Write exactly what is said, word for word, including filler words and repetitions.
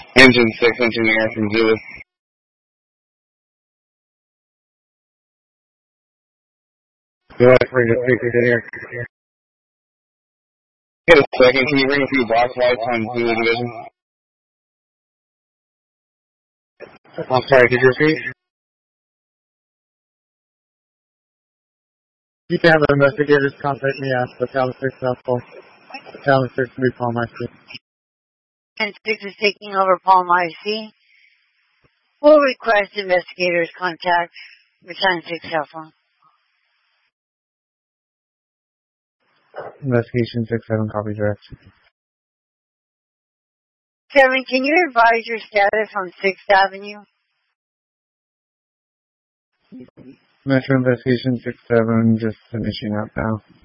Engine six engineer from Zulu. Go ahead, bring the speakers in here. Get a second, can you bring a few box lights on Zulu Division? I'm sorry, could you repeat? You can have investigators contact me at the Town six Alpha. The Town six will be Palm I C. And six is taking over Palm I C. We'll request investigators contact Battalion six Alpha. Investigation six seven, copy direct. Kevin, can you advise your status on sixth Avenue? Metro Investigation six seven, just finishing up now.